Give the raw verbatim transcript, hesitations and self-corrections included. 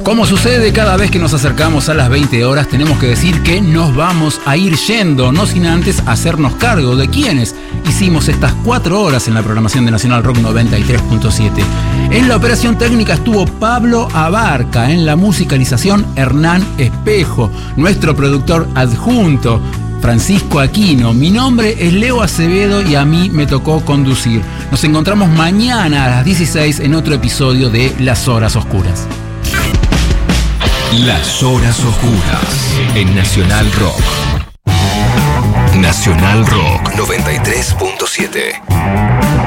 Como sucede cada vez que nos acercamos a las veinte horas, tenemos que decir que nos vamos a ir yendo, no sin antes hacernos cargo de quienes hicimos estas cuatro horas en la programación de Nacional Rock noventa y tres punto siete. En la operación técnica estuvo Pablo Abarca, en la musicalización Hernán Espejo, nuestro productor adjunto Francisco Aquino. Mi nombre es Leo Acevedo y a mí me tocó conducir. Nos encontramos mañana a las dieciséis en otro episodio de Las Horas Oscuras. Las Horas Oscuras en Nacional Rock. Nacional Rock noventa y tres punto siete.